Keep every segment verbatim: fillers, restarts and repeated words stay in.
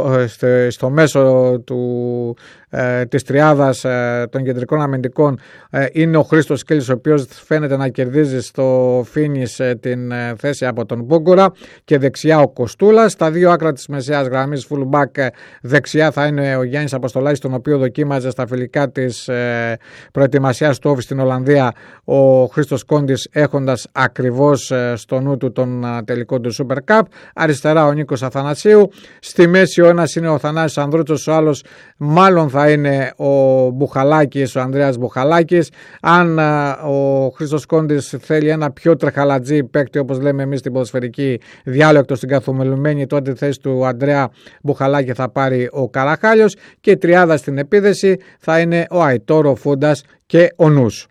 στο μέσο του, ε, της τριάδας ε, των κεντρικών αμυντικών ε, είναι ο Χρήστος Σκύλης, ο οποίος φαίνεται να κερδίζει στο φίνις ε, την ε, θέση από τον Μπούγκουρα, και δεξιά ο Κοστούλας. Στα δύο άκρα της μεσαίας γραμμής fullback ε, δεξιά θα είναι ο Γιάννης Αποστολάκης, τον οποίο δοκίμαζε στα φιλικά της ε, προετοιμασίας του Όφη στην Ολλανδία ο Χρήστος Κόντης, έχοντας ακριβώς ε, στο νου του τον ε, τελικό του Super Cup. Αριστερά ο Νίκος Αθανασίου. Στη μέση ο ένας είναι ο Θανάσης Ανδρούτσος, ο άλλος μάλλον θα είναι ο Μπουχαλάκης, ο Ανδρέας Μπουχαλάκης. Αν α, ο Χρήστος Κόντης θέλει ένα πιο τρεχαλατζή παίκτη, όπως λέμε εμείς στην ποδοσφαιρική διάλεκτο, στην καθομελουμένη, τότε τη θέση του Ανδρέα Μπουχαλάκη θα πάρει ο Καραχάλιος, και η τριάδα στην επίδεση θα είναι ο Αϊτόρ, ο Φούντας και ο Νους.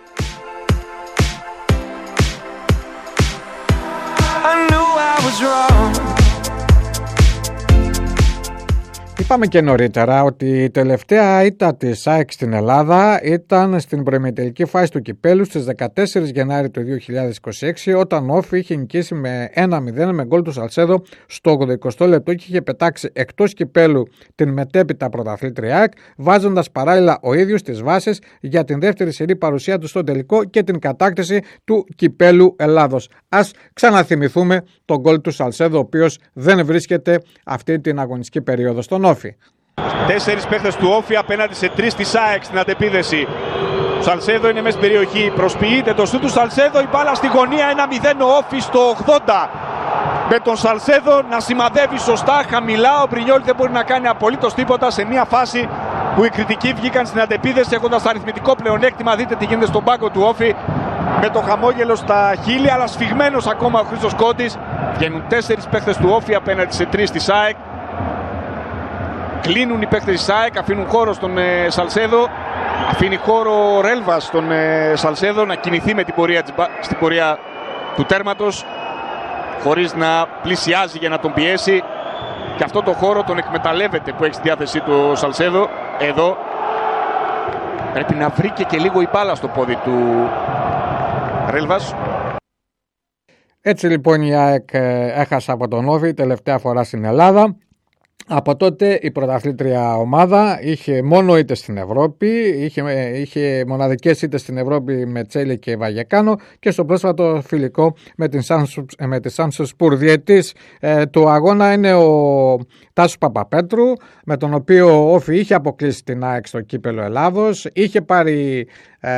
Είπαμε και νωρίτερα ότι η τελευταία ήττα της ΑΕΚ στην Ελλάδα ήταν στην προημιτελική φάση του κυπέλου στις δεκατέσσερις Γενάρη του δύο χιλιάδες είκοσι έξι, όταν ο Όφη είχε νικήσει με ένα μηδέν με γκολ του Σαλσέδο στο ογδοηκοστό λεπτό και είχε πετάξει εκτός κυπέλου την μετέπειτα πρωταθλήτρια ΑΕΚ, βάζοντας παράλληλα ο ίδιος τις βάσεις για την δεύτερη σερή παρουσία του στο τελικό και την κατάκτηση του κυπέλου Ελλάδος. Ας ξαναθυμηθούμε τον γκολ του Σαλσέδο, ο οποίος δεν βρίσκεται αυτή την αγωνιστική περίοδο στον Όφη. Τέσσερις παίχτες του Όφη απέναντι σε τρεις της ΑΕΚ στην αντεπίδεση. Ο Σαλσέδο είναι μέσα στην περιοχή, προσποιείται το σούτ του Σαλσέδο, η μπάλα στη γωνία, ένα μηδέν ο Όφη στο ογδόντα. Με τον Σαλσέδο να σημαδεύει σωστά, χαμηλά, ο Μπρινιόλ δεν μπορεί να κάνει απολύτως τίποτα σε μια φάση που οι κριτικοί βγήκαν στην αντεπίδεση έχοντας αριθμητικό πλεονέκτημα. Δείτε τι γίνεται στον πάγκο του Όφη, με το χαμόγελο στα χείλη, αλλά σφιγμένος ακόμα ο Χρήστος Κόντης. Βγαίνουν τέσσερις παίχτες του Όφη απέναντι σε τρεις της ΑΕΚ. Κλείνουν οι παίκτες της ΑΕΚ, αφήνουν χώρο στον ε, Σαλσέδο. Αφήνει χώρο ο Ρέλβας στον ε, Σαλσέδο να κινηθεί με την πορεία, στην πορεία του τέρματος, χωρίς να πλησιάζει για να τον πιέσει. Και αυτό το χώρο τον εκμεταλλεύεται που έχει στη διάθεσή του ο Σαλσέδο. Εδώ πρέπει να βρει και, και λίγο η μπάλα στο πόδι του Ρέλβας. Έτσι λοιπόν η ΑΕΚ έχασε από τον Όφη τελευταία φορά στην Ελλάδα. Από τότε η πρωταθλήτρια ομάδα είχε μόνο ήττες στην Ευρώπη, είχε, είχε μοναδικές ήττες στην Ευρώπη με Τσέλι και Βαγεκάνο, και στο πρόσφατο φιλικό με την Σάνσοσπουρ. Διαιτής ε, του αγώνα είναι ο Τάσος Παπαπέτρου, με τον οποίο ο Όφη είχε αποκλείσει την ΑΕΚ στο κύπελο Ελλάδος, είχε πάρει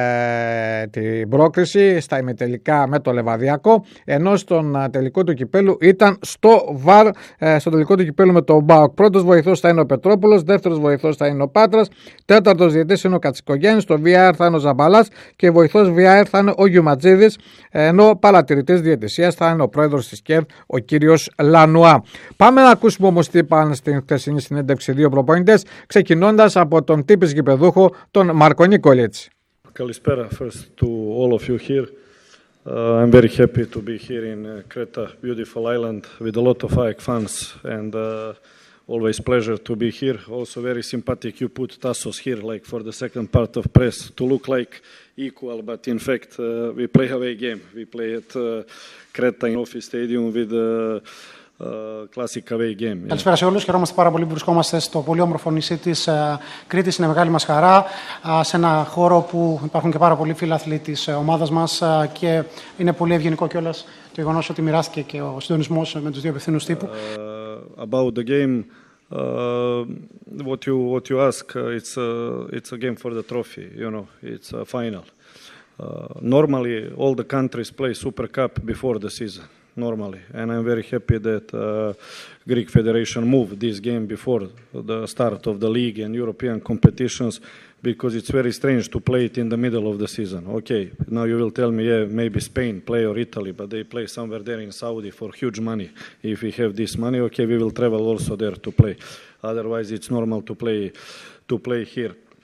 ε, την πρόκριση στα ημιτελικά με το Λεβαδιακό, ενώ στον τελικό του κυπέλου ήταν στο βαρ, ε, στο τελικό του κυπέλου με το ΜΠΑΟΚ. Πρώτος βοηθός θα είναι ο Πετρόπουλος, δεύτερος βοηθός θα είναι ο Πάτρας, τέταρτος διαιτής είναι ο Κατσικογέννης, το βι αρ θα είναι ο Ζαμπαλάς και βοηθός βι αρ θα είναι ο Γιουματζίδης, ενώ παρατηρητής διαιτησίας θα είναι ο πρόεδρος της ΚΕΒ, ο κύριος Λανουά. Πάμε να ακούσουμε όμως τι είπαν στην χθεσινή συνέντευξη δύο προπονητές, ξεκινώντας από τον τύπης γηπεδούχο, τον Μάρκο Νίκολιτς. Kalispera first to all of you here. Uh, I'm very happy to be here in uh, Creta, beautiful island with a lot of A E K fans, and uh, always pleasure to be here. Also very sympathetic you put Tassos here like for the second part of press to look like equal, but in fact uh, we play away game. We play at uh, Creta in Office Stadium with uh, Uh, classic away game. Καλησπέρα σε όλους. Χαιρόμαστε πάρα πολύ που βρισκόμαστε στο πολύ όμορφο νησί της uh, Κρήτης. Είναι μεγάλη μας χαρά, uh, σε ένα χώρο που υπάρχουν και πάρα πολλοί φίλαθλοι της uh, ομάδας μας, uh, και είναι πολύ ευγενικό κιόλας το γεγονός ότι μοιράστηκε και ο συντονισμός με τους δύο υπευθύνους τύπου. Uh, about the game, uh, what you what you ask, uh, it's a, it's a game for the trophy. You know, it's a final. Uh, normally, all the countries play Super Cup before the season. Normally, and I'm very happy that uh, Greek Federation moved this game before the start of the league and European competitions, because it's very strange to play it in the middle of the season. Okay, now you will tell me, yeah, maybe Spain play or Italy, but they play somewhere there in Saudi for huge money. If we have this money, okay, we will travel also there to play. Otherwise, it's normal to play to play here.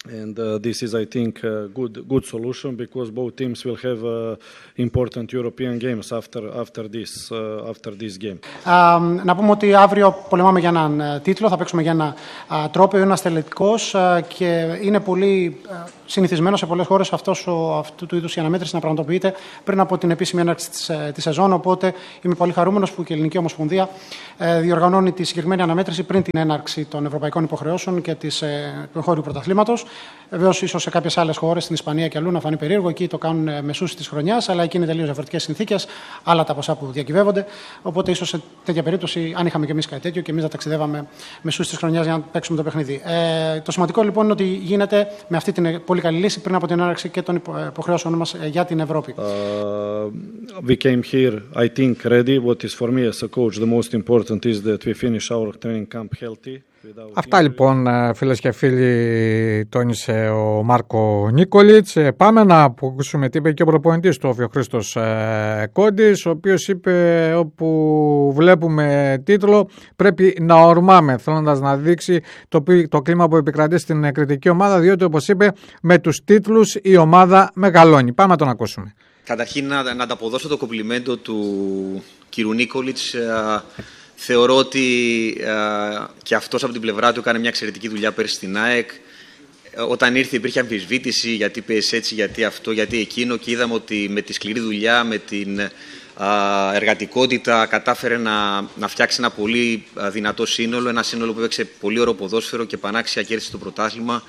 And uh, this is, I think, a good good solution because both teams will have uh, important European games after after this uh, after this game. Uh, να πούμε ότι αύριο πολεμάμε για έναν uh, τίτλο, θα παίξουμε για ένα uh, τρόπαιο, ένας τελετικός uh, και είναι πολύ uh, συνηθισμένο σε πολλές χώρες αυτός ο, αυτού του είδους η αναμέτρηση να πραγματοποιείται πριν από την επίσημη έναρξη της, της σεζόν. Οπότε είμαι πολύ χαρούμενος που και η Ελληνική Ομοσπονδία uh, διοργανώνει τη συγκεκριμένη αναμέτρηση πριν την έναρξη των ευρωπαϊκών υποχρεώσεων και της, uh, του εγχώριου πρωταθλήματος. Βεβαίως, ίσως σε κάποιες άλλες χώρες, στην Ισπανία και αλλού, να φανεί περίεργο. Εκεί το κάνουν μεσούς της χρονιάς, αλλά εκεί είναι τελείως διαφορετικές συνθήκες, άλλα τα ποσά που διακυβεύονται. Οπότε, ίσως σε τέτοια περίπτωση, αν είχαμε και εμείς κάτι τέτοιο και εμείς να ταξιδεύαμε μεσούς της χρονιάς για να παίξουμε το παιχνίδι. Ε, το σημαντικό λοιπόν είναι ότι γίνεται με αυτή την πολύ καλή λύση πριν από την έναρξη και των υποχρεώσεων μας για την Ευρώπη. Uh, we came here, I think, ready. What is for me as a coach the most important is that we finish our training camp healthy. Αυτά λοιπόν, φίλες και φίλοι, τόνισε ο Μάρκο Νίκολιτς. Πάμε να ακούσουμε τι είπε και ο προπονητής του Όφη, ο Χρήστος Κόντης, ο οποίος είπε όπου βλέπουμε τίτλο πρέπει να ορμάμε, θέλοντας να δείξει το, το κλίμα που επικρατεί στην κριτική ομάδα, διότι όπως είπε με τους τίτλους η ομάδα μεγαλώνει. Πάμε να τον ακούσουμε. Καταρχήν να, να ανταποδώσω το κομπλιμέντο του κύριου Νίκολιτς. Θεωρώ ότι uh, και αυτός από την πλευρά του έκανε μια εξαιρετική δουλειά πέρσι στην ΑΕΚ. Όταν ήρθε υπήρχε αμφισβήτηση γιατί πες έτσι, γιατί αυτό, γιατί εκείνο και είδαμε ότι με τη σκληρή δουλειά, με την uh, εργατικότητα κατάφερε να, να φτιάξει ένα πολύ uh, δυνατό σύνολο, ένα σύνολο που έπαιξε πολύ ωραίο ποδόσφαιρο και πανάξια κέρδισε το πρωτάθλημα.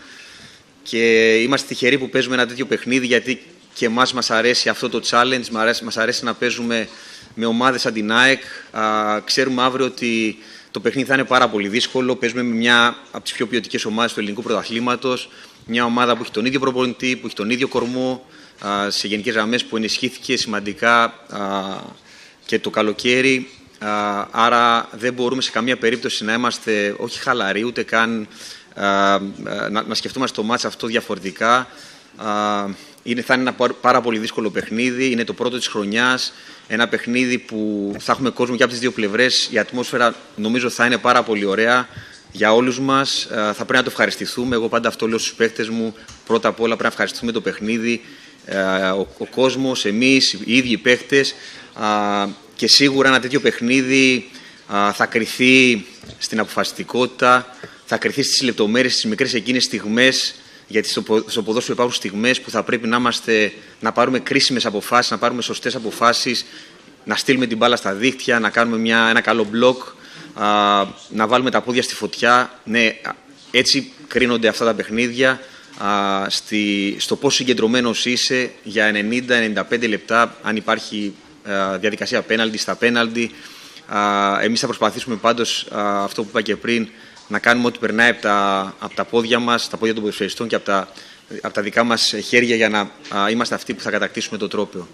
Και είμαστε τυχεροί που παίζουμε ένα τέτοιο παιχνίδι γιατί και εμάς μας αρέσει αυτό το challenge, μας αρέσει, μας αρέσει να παίζουμε με ομάδες σαν την ΑΕΚ. Α, ξέρουμε αύριο ότι το παιχνίδι θα είναι πάρα πολύ δύσκολο. Παίζουμε με μια από τις πιο ποιοτικές ομάδες του ελληνικού πρωταθλήματος. Μια ομάδα που έχει τον ίδιο προπονητή, που έχει τον ίδιο κορμό, α, σε γενικές γραμμές που ενισχύθηκε σημαντικά α, και το καλοκαίρι. Α, άρα δεν μπορούμε σε καμία περίπτωση να είμαστε όχι χαλαροί, ούτε καν α, να, να σκεφτόμαστε το μάτς αυτό διαφορετικά. Α, είναι, θα είναι ένα πάρα πολύ δύσκολο παιχνίδι. Είναι το πρώτο της χρονιάς. Ένα παιχνίδι που θα έχουμε κόσμο και από τις δύο πλευρές. Η ατμόσφαιρα νομίζω θα είναι πάρα πολύ ωραία για όλους μας. Θα πρέπει να το ευχαριστηθούμε. Εγώ πάντα αυτό λέω στους παίκτες μου. Πρώτα απ' όλα πρέπει να ευχαριστηθούμε το παιχνίδι. Ο, ο κόσμος, εμείς, οι ίδιοι παίκτες. Και σίγουρα ένα τέτοιο παιχνίδι θα κριθεί στην αποφασιστικότητα, θα κριθεί στις λεπτομέρειες, στις μικρές εκείνες στιγμές. Γιατί στο ποδόσφαιρο υπάρχουν στιγμές που θα πρέπει να, είμαστε, να πάρουμε κρίσιμες αποφάσεις, να πάρουμε σωστές αποφάσεις, να στείλουμε την μπάλα στα δίχτυα, να κάνουμε μια, ένα καλό μπλοκ, α, να βάλουμε τα πόδια στη φωτιά. Ναι, έτσι κρίνονται αυτά τα παιχνίδια, α, στη, στο πόσο συγκεντρωμένος είσαι για ενενήντα με ενενήντα πέντε λεπτά, αν υπάρχει α, διαδικασία πέναλτι στα πέναλτι. Εμείς θα προσπαθήσουμε πάντως α, αυτό που είπα και πριν, να κάνουμε ό,τι περνάει από τα, από τα πόδια μας, τα πόδια των ποδοσφαιριστών και από τα, από τα δικά μας χέρια για να α, είμαστε αυτοί που θα κατακτήσουμε το τρόπαιο.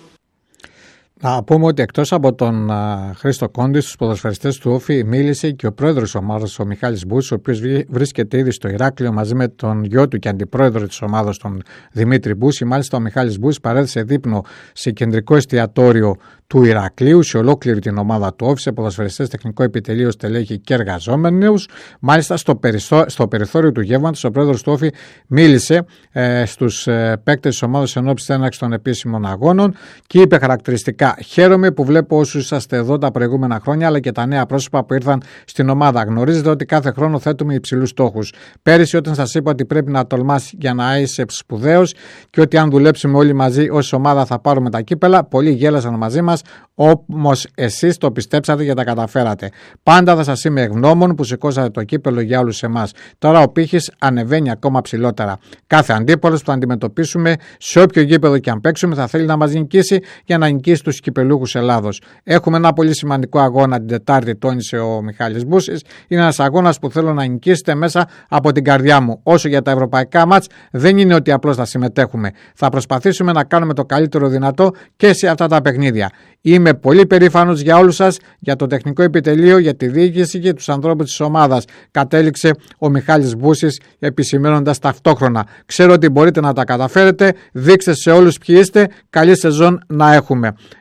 Να πούμε ότι εκτός από τον α, Χρήστο Κόντη, στους ποδοσφαιριστές του Όφη μίλησε και ο πρόεδρος της ομάδας, ο Μιχάλης Μπούς, ο οποίος βρίσκεται ήδη στο Ηράκλειο μαζί με τον γιο του και αντιπρόεδρο της ομάδας, τον Δημήτρη Μπούση. Μάλιστα, ο Μιχάλης Μπούς παρέδεσε δείπνο σε κεντρικό εστιατόριο του Ηρακλείου σε ολόκληρη την ομάδα του Όφη, σε ποδοσφαιριστές, τεχνικό επιτελείο, στελέχη και εργαζόμενους. Μάλιστα, στο, περιστό, στο περιθώριο του γεύματος, ο πρόεδρος του Όφη μίλησε ε, στους ε, παίκτες της ομάδας εν ώψη της έναρξης των επίσημων αγώνων και είπε χαρακτηριστικά: χαίρομαι που βλέπω όσους είσαστε εδώ τα προηγούμενα χρόνια, αλλά και τα νέα πρόσωπα που ήρθαν στην ομάδα. Γνωρίζετε ότι κάθε χρόνο θέτουμε υψηλούς στόχους. Πέρυσι, όταν σας είπα ότι πρέπει να τολμάς για να είσαι σπουδαίος και ότι αν δουλέψουμε όλοι μαζί ως ομάδα θα πάρουμε τα κύπελα, πολλοί γέλασαν μαζί μας. Όμως εσείς το πιστέψατε και τα καταφέρατε. Πάντα θα σας είμαι ευγνώμων που σηκώσατε το κύπελο για όλους εμάς. Τώρα ο πύχης ανεβαίνει ακόμα ψηλότερα. Κάθε αντίπολος που θα αντιμετωπίσουμε σε όποιο γήπεδο και αν παίξουμε θα θέλει να μας νικήσει για να νικήσει τους κυπελούχους Ελλάδος. Έχουμε ένα πολύ σημαντικό αγώνα την Τετάρτη, τόνισε ο Μιχάλης Μπούσης. Είναι ένας αγώνας που θέλω να νικήσετε μέσα από την καρδιά μου. Όσο για τα ευρωπαϊκά μάτς, δεν είναι ότι απλώς θα συμμετέχουμε. Θα προσπαθήσουμε να κάνουμε το καλύτερο δυνατό και σε αυτά τα παιχνίδια. Είμαι πολύ περήφανος για όλους σας, για το τεχνικό επιτελείο, για τη διοίκηση και τους ανθρώπους της ομάδας, κατέληξε ο Μιχάλης Μπούσης, επισημαίνοντας ταυτόχρονα: ξέρω ότι μπορείτε να τα καταφέρετε, δείξτε σε όλους ποιοι είστε, καλή σεζόν να έχουμε.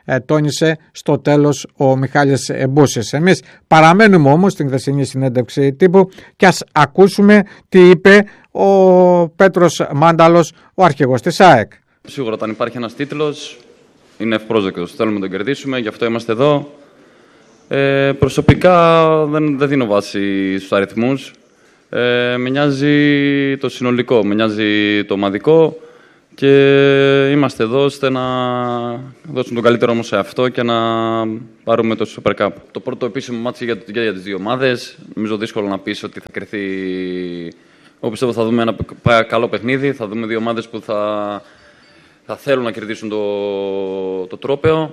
τόνισε στο τέλος ο Μιχάλης Μπούσης. Εμείς παραμένουμε όμως στην χθεσινή συνέντευξη τύπου και ας ακούσουμε τι είπε ο Πέτρος Μάνταλος, ο αρχηγός της ΑΕΚ. Σίγουρα όταν υπάρχει ένας τίτλος είναι ευπρόσδεκτος, θέλουμε να τον κερδίσουμε, γι' αυτό είμαστε εδώ. Ε, προσωπικά δεν, δεν δίνω βάση στους αριθμούς. Ε, με νοιάζει το συνολικό, με νοιάζει το ομαδικό και είμαστε εδώ ώστε να δώσουμε τον καλύτερο όμως σε αυτό και να πάρουμε το Super Cup. Το πρώτο επίσημο μάτσι για, για, για τις δύο ομάδες. Νομίζω δύσκολο να πεις ότι θα κρυθεί. Εγώ πιστεύω θα δούμε ένα καλό παιχνίδι, θα δούμε δύο ομάδες που θα, θα θέλουν να κερδίσουν το, το τρόπαιο.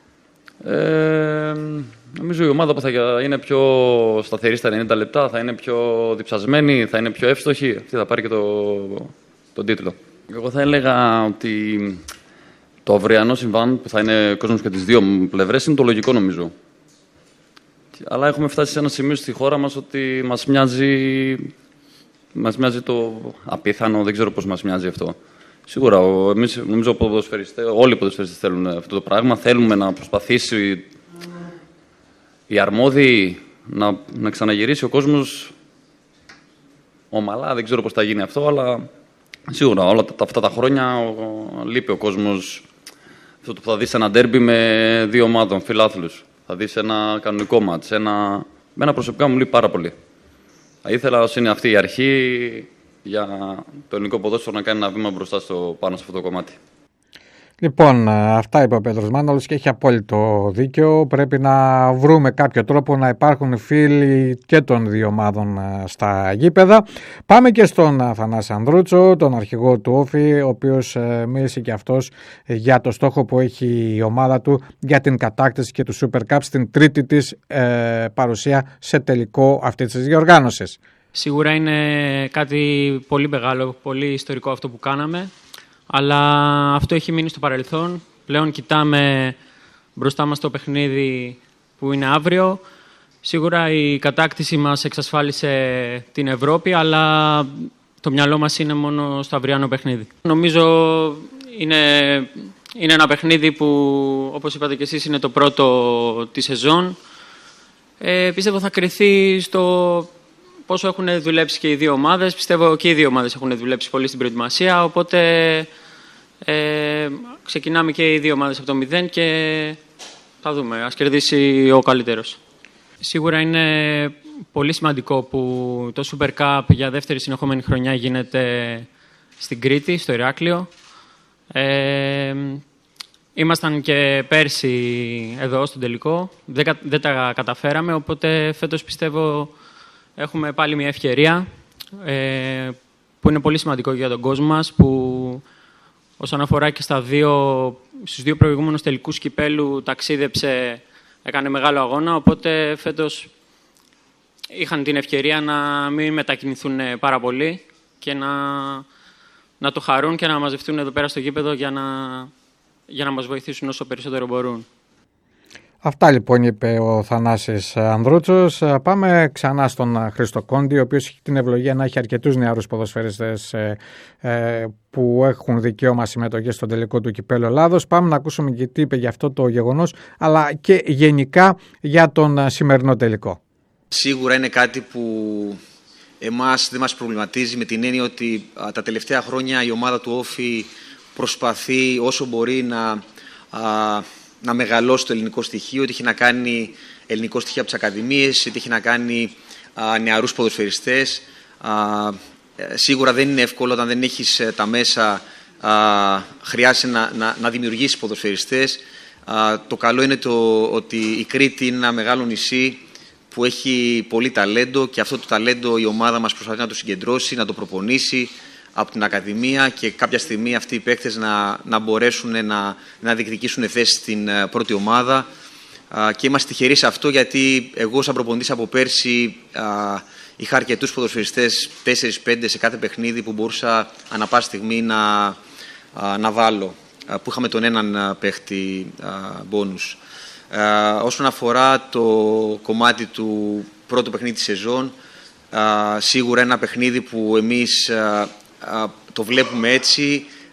Ε, νομίζω η ομάδα που θα είναι πιο σταθερή στα ενενήντα λεπτά, θα είναι πιο διψασμένη, θα είναι πιο εύστοχη, αυτή θα πάρει και το, τον τίτλο. Εγώ θα έλεγα ότι το αυριανό συμβάν που θα είναι κόσμος και τις δύο πλευρές είναι το λογικό νομίζω. Αλλά έχουμε φτάσει σε ένα σημείο στη χώρα μας ότι μας μοιάζει, μας μοιάζει το απίθανο, δεν ξέρω πώς μας μοιάζει αυτό. Σίγουρα, εμείς νομίζω όλοι οι ποδοσφαιριστές θέλουν αυτό το πράγμα. Θέλουμε να προσπαθήσει οι αρμόδιοι να, να ξαναγυρίσει ο κόσμος ομαλά. Δεν ξέρω πώς θα γίνει αυτό, αλλά σίγουρα όλα τα, αυτά τα χρόνια ο, λείπει ο κόσμος. Αυτό που θα δεις ένα ντέρμπι με δύο ομάδων, φιλάθλους. Θα δεις ένα κανονικό μάτς. Ένα, με ένα προσωπικά μου λείπει πάρα πολύ. Θα ήθελα όσο είναι αυτή η αρχή για το ελληνικό ποδόσφαιρο να κάνει ένα βήμα μπροστά στο, πάνω σε αυτό το κομμάτι. Λοιπόν, αυτά είπε ο Πέτρος Μάνταλος και έχει απόλυτο δίκιο. Πρέπει να βρούμε κάποιο τρόπο να υπάρχουν φίλοι και των δύο ομάδων στα γήπεδα. Πάμε και στον Θανάση Ανδρούτσο, τον αρχηγό του Όφη, ο οποίος μίλησε και αυτός για το στόχο που έχει η ομάδα του για την κατάκτηση και του Super Cup στην τρίτη της ε, παρουσία σε τελικό αυτής της διοργάνωσης. Σίγουρα είναι κάτι πολύ μεγάλο, πολύ ιστορικό αυτό που κάναμε, αλλά αυτό έχει μείνει στο παρελθόν. Πλέον κοιτάμε μπροστά μας το παιχνίδι που είναι αύριο. Σίγουρα η κατάκτηση μας εξασφάλισε την Ευρώπη, αλλά το μυαλό μας είναι μόνο στο αυριανό παιχνίδι. Νομίζω είναι, είναι ένα παιχνίδι που, όπως είπατε και εσείς, είναι το πρώτο της σεζόν. Ε, πιστεύω θα κριθεί στο πόσο έχουν δουλέψει και οι δύο ομάδες. Πιστεύω και οι δύο ομάδες έχουν δουλέψει πολύ στην προετοιμασία, οπότε ε, ξεκινάμε και οι δύο ομάδες από το μηδέν και θα δούμε. Ας κερδίσει ο καλύτερος. Σίγουρα είναι πολύ σημαντικό που το Super Cup για δεύτερη συνεχόμενη χρονιά γίνεται στην Κρήτη, στο Ηράκλειο. Ε, ήμασταν και πέρσι εδώ στον τελικό, δεν, δεν τα καταφέραμε, οπότε φέτος πιστεύω έχουμε πάλι μια ευκαιρία ε, που είναι πολύ σημαντικό για τον κόσμο μας, που όσον αφορά και στα δύο, στους δύο προηγούμενους τελικούς κυπέλου ταξίδεψε, έκανε μεγάλο αγώνα, οπότε φέτος είχαν την ευκαιρία να μην μετακινηθούν πάρα πολύ και να, να το χαρούν και να μαζευτούν εδώ πέρα στο γήπεδο για να, για να μας βοηθήσουν όσο περισσότερο μπορούν. Αυτά λοιπόν είπε ο Θανάσης Ανδρούτσος. Πάμε ξανά στον Χρήστο Κόντι, ο οποίος έχει την ευλογία να έχει αρκετούς νεαρούς ποδοσφαιριστές ε, ε, που έχουν δικαίωμα συμμετοχή στο τελικό του Κυπέλλου Ελλάδος. Πάμε να ακούσουμε και τι είπε για αυτό το γεγονός, αλλά και γενικά για τον σημερινό τελικό. Σίγουρα είναι κάτι που εμάς δεν μας προβληματίζει, με την έννοια ότι α, τα τελευταία χρόνια η ομάδα του Όφη προσπαθεί όσο μπορεί να... Α, να μεγαλώσει το ελληνικό στοιχείο, είτε έχει να κάνει ελληνικό στοιχείο από τις ακαδημίες, είτε έχει να κάνει α, νεαρούς ποδοσφαιριστές. Α, σίγουρα δεν είναι εύκολο όταν δεν έχεις ε, τα μέσα, α, χρειάζεται να, να, να δημιουργήσεις ποδοσφαιριστές. Α, το καλό είναι το, ότι η Κρήτη είναι ένα μεγάλο νησί που έχει πολύ ταλέντο και αυτό το ταλέντο η ομάδα μας προσπαθεί να το συγκεντρώσει, να το προπονήσει από την Ακαδημία και κάποια στιγμή αυτοί οι παίκτες να, να μπορέσουν να, να διεκδικήσουν θέση στην uh, πρώτη ομάδα. Uh, και είμαστε τυχεροί σε αυτό, γιατί εγώ σαν προπονητής από πέρσι uh, είχα αρκετούς ποδοσφαιριστές, τέσσερα πέντε σε κάθε παιχνίδι που μπορούσα ανά πάση στιγμή να, uh, να βάλω, uh, που είχαμε τον έναν uh, παίχτη μπόνους. Uh, uh, όσον αφορά το κομμάτι του πρώτου παιχνίδι της σεζόν, uh, σίγουρα ένα παιχνίδι που εμείς uh, το βλέπουμε έτσι,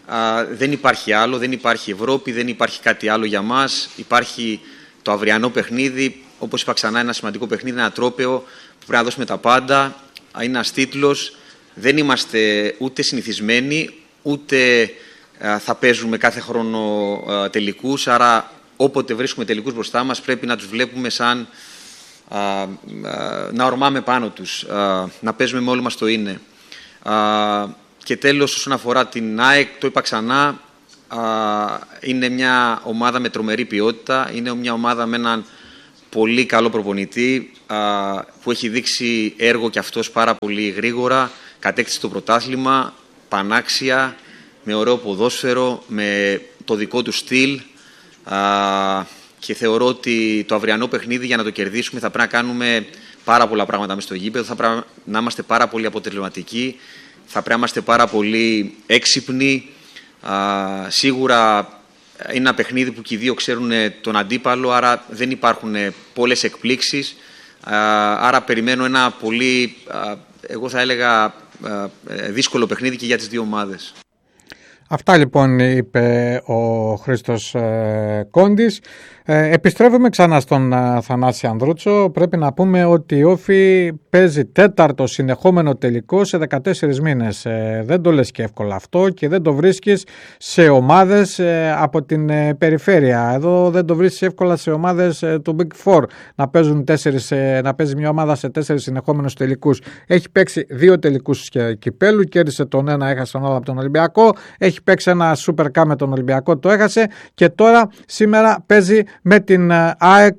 Α, δεν υπάρχει άλλο, δεν υπάρχει Ευρώπη, δεν υπάρχει κάτι άλλο για μας. Υπάρχει το αυριανό παιχνίδι, όπως είπα ξανά, ένα σημαντικό παιχνίδι, ένα τρόπαιο που πρέπει να δώσουμε τα πάντα. Είναι ένας τίτλος, δεν είμαστε ούτε συνηθισμένοι, ούτε α, θα παίζουμε κάθε χρόνο α, τελικούς, άρα όποτε βρίσκουμε τελικούς μπροστά μας πρέπει να τους βλέπουμε σαν α, α, να ορμάμε πάνω τους, α, να παίζουμε με όλοι μας το είναι. Α, και τέλος, όσον αφορά την ΑΕΚ, το είπα ξανά, α, είναι μια ομάδα με τρομερή ποιότητα, είναι μια ομάδα με έναν πολύ καλό προπονητή α, που έχει δείξει έργο και αυτός πάρα πολύ γρήγορα, κατέκτησε το πρωτάθλημα, πανάξια, με ωραίο ποδόσφαιρο, με το δικό του στυλ α, και θεωρώ ότι το αυριανό παιχνίδι για να το κερδίσουμε θα πρέπει να κάνουμε πάρα πολλά πράγματα μες στο γήπεδο, θα πρέπει να είμαστε πάρα πολύ αποτελεσματικοί, θα πρέπει να είμαστε πάρα πολύ έξυπνοι. Α, σίγουρα είναι ένα παιχνίδι που και οι δύο ξέρουν τον αντίπαλο, άρα δεν υπάρχουν πολλές εκπλήξεις. Α, άρα περιμένω ένα πολύ, α, εγώ θα έλεγα, α, δύσκολο παιχνίδι και για τις δύο ομάδες. Αυτά λοιπόν είπε ο Χρήστος ε, Κόντης. Ε, επιστρέφουμε ξανά στον ε, Θανάση Ανδρούτσο. Πρέπει να πούμε ότι η Όφη παίζει τέταρτο συνεχόμενο τελικό σε δεκατέσσερις μήνες. Ε, δεν το λες και εύκολα αυτό και δεν το βρίσκεις σε ομάδες ε, από την ε, περιφέρεια. Εδώ δεν το βρίσκεις εύκολα σε ομάδες ε, του Big Four να, παίζουν τέσσερις, ε, να παίζει μια ομάδα σε τέσσερις συνεχόμενους τελικούς. Έχει παίξει δύο τελικούς κυπέλου, κέρδισε τον ένα, έχασε τον άλλο από τον Ολυμπιακό. Έχει παίξει ένα Super Cup με τον Ολυμπιακό, το έχασε και τώρα σήμερα παίζει με την ΑΕΚ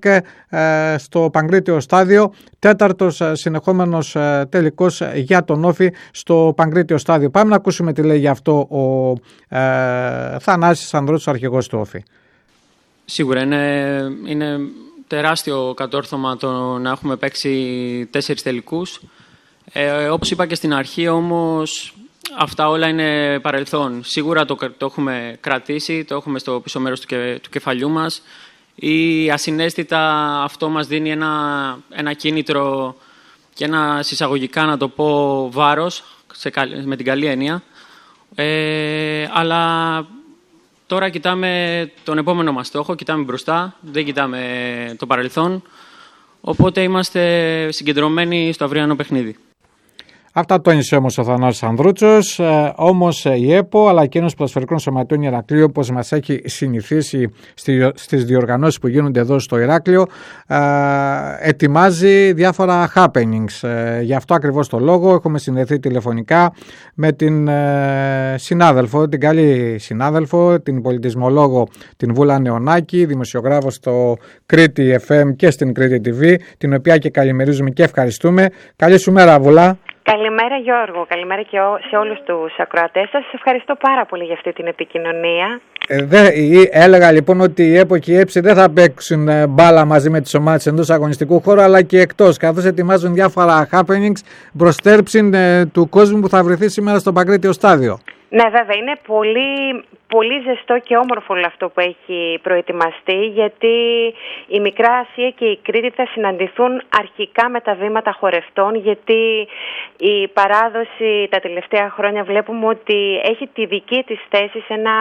στο Παγκρίτιο Στάδιο, τέταρτος συνεχόμενος τελικός για τον Όφη στο Παγκρίτιο Στάδιο. Πάμε να ακούσουμε τι λέει γι' αυτό ο ε, Θανάσης Ανδρούτσος, αρχηγός του Όφη. Σίγουρα είναι, είναι τεράστιο κατόρθωμα το να έχουμε παίξει τέσσερις τελικούς. Ε, όπως είπα και στην αρχή όμως, αυτά όλα είναι παρελθόν. Σίγουρα το, το έχουμε κρατήσει, το έχουμε στο πίσω μέρος του, και, του κεφαλιού μας. Ή ασυναίσθητα αυτό μας δίνει ένα, ένα κίνητρο και ένα συσσαγωγικά, να το πω, βάρος, σε, με την καλή έννοια. Ε, αλλά τώρα κοιτάμε τον επόμενο μας στόχο, κοιτάμε μπροστά, δεν κοιτάμε το παρελθόν. Οπότε είμαστε συγκεντρωμένοι στο αυριανό παιχνίδι. Αυτά τόνισε όμως ο Θανάσης Ανδρούτσος. Ε, όμως η ΕΠΟ αλλά και ένας ποδοσφαιρικών σωματείων Ηρακλείου, όπως μας έχει συνηθίσει στη, στις διοργανώσεις που γίνονται εδώ στο Ηράκλειο, ε, ετοιμάζει διάφορα happenings. Ε, γι' αυτό ακριβώς το λόγο έχουμε συνδεθεί τηλεφωνικά με την ε, συνάδελφο, την καλή συνάδελφο, την πολιτισμολόγο την Βούλα Νεωνάκη, δημοσιογράφο στο Κρήτη εφ εμ και στην Κρήτη τι βι, την οποία και καλημερίζουμε και ευχαριστούμε. Καλή σου μέρα, Βούλα. Καλημέρα Γιώργο, καλημέρα και σε όλους τους ακροατές σας. Σας ευχαριστώ πάρα πολύ για αυτή την επικοινωνία. Ε, δε, έλεγα λοιπόν ότι η ΕΠΟ και η ΕΨΗ δεν θα παίξουν μπάλα μαζί με τις ομάδες εντός αγωνιστικού χώρου αλλά και εκτός, καθώς ετοιμάζουν διάφορα happenings προστέρψην ε, του κόσμου που θα βρεθεί σήμερα στο Παγκρίτιο Στάδιο. Ναι, βέβαια, είναι πολύ, πολύ ζεστό και όμορφο όλο αυτό που έχει προετοιμαστεί, γιατί η Μικρά Ασία και η Κρήτη θα συναντηθούν αρχικά με τα βήματα χορευτών, γιατί η παράδοση τα τελευταία χρόνια βλέπουμε ότι έχει τη δική της θέση σε ένα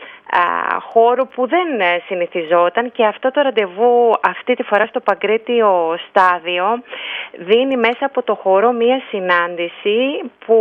α, χώρο που δεν συνηθιζόταν, και αυτό το ραντεβού αυτή τη φορά στο Παγκρίτιο Στάδιο δίνει μέσα από το χώρο μία συνάντηση που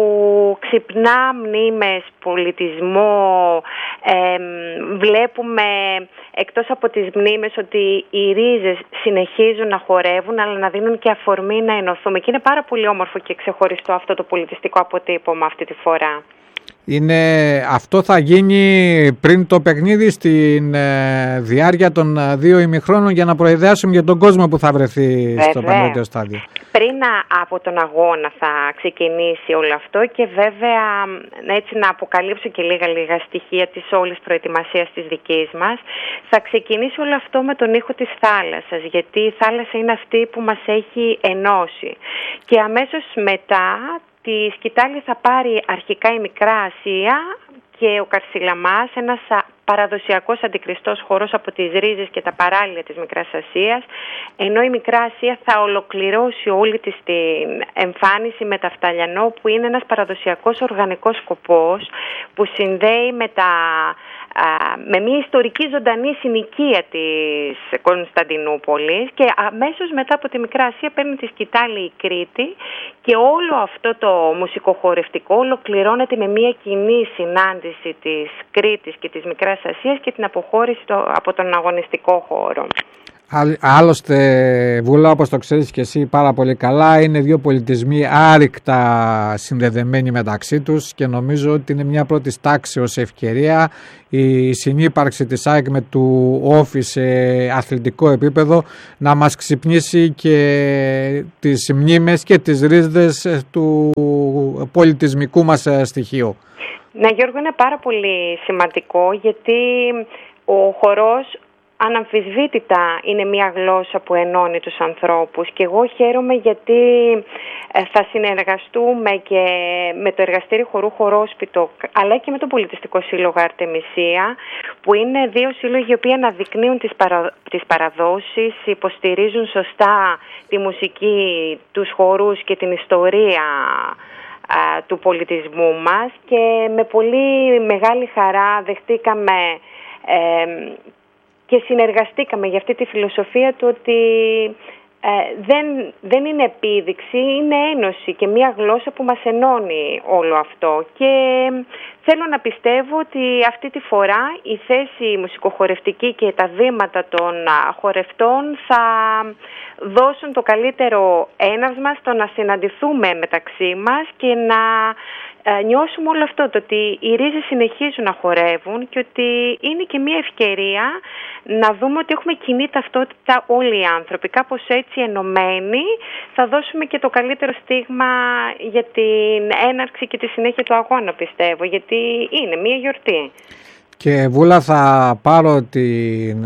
ξυπνά μνήμες, πολιτισμό. Ε, βλέπουμε εκτός από τις μνήμες ότι οι ρίζες συνεχίζουν να χορεύουν, αλλά να δίνουν και αφορμή να ενωθούμε, και είναι πάρα πολύ όμορφο και ξεχωριστό αυτό το πολιτιστικό αποτύπωμα αυτή τη φορά. Είναι, αυτό θα γίνει πριν το παιχνίδι, στην ε, διάρκεια των ε, δύο ημιχρόνων, για να προειδεάσουμε για τον κόσμο που θα βρεθεί Βέβαια. στο Παγκρίτιο Στάδιο. Πριν από τον αγώνα θα ξεκινήσει όλο αυτό, και βέβαια έτσι να αποκαλύψω και λίγα λίγα στοιχεία της όλης προετοιμασίας της δικής μας. Θα ξεκινήσει όλο αυτό με τον ήχο της θάλασσας, γιατί η θάλασσα είναι αυτή που μας έχει ενώσει. Και αμέσως μετά τη σκητάλη θα πάρει αρχικά η Μικρά Ασία και ο Καρσιλαμάς, ένας παραδοσιακός αντικριστός χορός από τις ρίζες και τα παράλια της Μικράς Ασίας, ενώ η Μικρά Ασία θα ολοκληρώσει όλη της την εμφάνιση με τα Φταλιανό, που είναι ένας παραδοσιακός οργανικός σκοπός που συνδέει με, τα, με μια ιστορική ζωντανή συνοικία της Κωνσταντινούπολης, και αμέσως μετά από τη Μικρά Ασία παίρνει τη σκητάλη η Κρήτη, και όλο αυτό το μουσικοχορευτικό ολοκληρώνεται με μια κοινή συνάντηση της Κρήτης και της Μικράς Ασίας και την αποχώρηση το, από τον αγωνιστικό χώρο. Άλλωστε, Βούλα, όπως το ξέρεις και εσύ πάρα πολύ καλά, είναι δύο πολιτισμοί άρρηκτα συνδεδεμένοι μεταξύ τους, και νομίζω ότι είναι μια πρώτη τάξεως ευκαιρία η συνύπαρξη της ΑΕΚ με του Όφη σε αθλητικό επίπεδο να μας ξυπνήσει και τις μνήμες και τις ρίζες του πολιτισμικού μας στοιχείου. Ναι, Γιώργο, είναι πάρα πολύ σημαντικό, γιατί ο χορός αναμφισβήτητα είναι μια γλώσσα που ενώνει τους ανθρώπους, και εγώ χαίρομαι γιατί θα συνεργαστούμε και με το Εργαστήριο Χορού Χορόσπιτο, αλλά και με το Πολιτιστικό Σύλλογο Αρτεμισία, που είναι δύο σύλλογοι οι οποίοι αναδεικνύουν τις, παρα... τις παραδόσεις, υποστηρίζουν σωστά τη μουσική, τους χορούς και την ιστορία α, του πολιτισμού μας, και με πολύ μεγάλη χαρά δεχτήκαμε ε, και συνεργαστήκαμε για αυτή τη φιλοσοφία του ότι ε, δεν, δεν είναι επίδειξη, είναι ένωση και μια γλώσσα που μας ενώνει όλο αυτό. Και θέλω να πιστεύω ότι αυτή τη φορά η θέση μουσικοχορευτική και τα βήματα των χορευτών θα δώσουν το καλύτερο έναυσμα στο να συναντηθούμε μεταξύ μας και να νιώσουμε όλο αυτό, το ότι οι ρίζες συνεχίζουν να χορεύουν και ότι είναι και μια ευκαιρία να δούμε ότι έχουμε κοινή ταυτότητα όλοι οι άνθρωποι. Κάπως έτσι ενωμένοι θα δώσουμε και το καλύτερο στίγμα για την έναρξη και τη συνέχεια του αγώνα, πιστεύω, γιατί είναι μια γιορτή. Και Βούλα, θα πάρω την,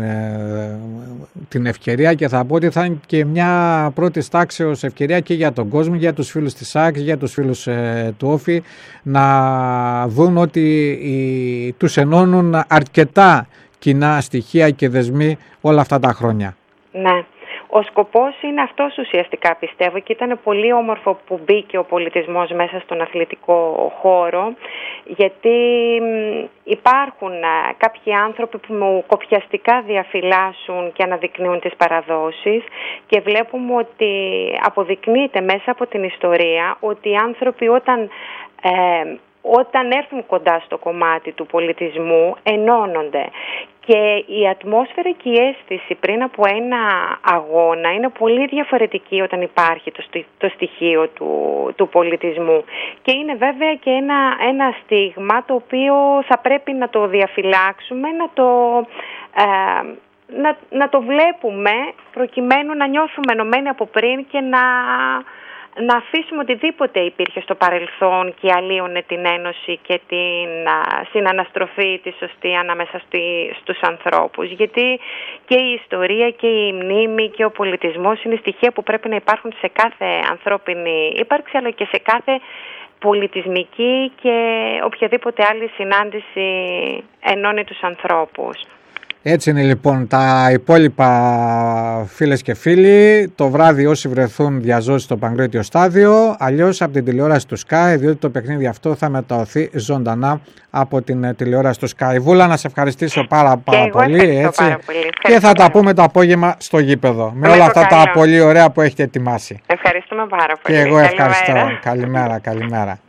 την ευκαιρία και θα πω ότι θα είναι και μια πρώτη τάξεως ευκαιρία και για τον κόσμο, για τους φίλους της ΑΕΚ, για τους φίλους ε, του Όφη, να δουν ότι οι, τους ενώνουν αρκετά κοινά στοιχεία και δεσμοί όλα αυτά τα χρόνια. Ναι. Ο σκοπός είναι αυτός ουσιαστικά, πιστεύω, και ήταν πολύ όμορφο που μπήκε ο πολιτισμός μέσα στον αθλητικό χώρο, γιατί υπάρχουν κάποιοι άνθρωποι που μου κοπιαστικά διαφυλάσσουν και αναδεικνύουν τις παραδόσεις, και βλέπουμε ότι αποδεικνύεται μέσα από την ιστορία ότι οι άνθρωποι όταν... Ε, όταν έρθουν κοντά στο κομμάτι του πολιτισμού ενώνονται, και η ατμόσφαιρα και η αίσθηση πριν από ένα αγώνα είναι πολύ διαφορετική όταν υπάρχει το, το στοιχείο του, του πολιτισμού, και είναι βέβαια και ένα, ένα στίγμα το οποίο θα πρέπει να το διαφυλάξουμε, να το, ε, να, να το βλέπουμε προκειμένου να νιώθουμε ενωμένοι από πριν και να... να αφήσουμε οτιδήποτε υπήρχε στο παρελθόν και αλλίωνε την ένωση και την α, συναναστροφή τη σωστή ανάμεσα στη, στους ανθρώπους. Γιατί και η ιστορία και η μνήμη και ο πολιτισμός είναι στοιχεία που πρέπει να υπάρχουν σε κάθε ανθρώπινη ύπαρξη, αλλά και σε κάθε πολιτισμική και οποιαδήποτε άλλη συνάντηση ενώνει τους ανθρώπους. Έτσι είναι λοιπόν τα υπόλοιπα, φίλες και φίλοι. Το βράδυ όσοι βρεθούν διαζώσει στο Παγκρίτιο Στάδιο, αλλιώς από την τηλεόραση του Sky, διότι το παιχνίδι αυτό θα μεταδοθεί ζωντανά από την τηλεόραση του Sky. Βούλα, να σε ευχαριστήσω πάρα, πάρα πολύ. Έτσι. Πάρα πολύ. Και θα τα πούμε το απόγευμα στο γήπεδο, με, με όλα αυτά καλό. Τα πολύ ωραία που έχετε ετοιμάσει. Ευχαριστούμε πάρα πολύ. Και εγώ ευχαριστώ. Καλημέρα, καλημέρα.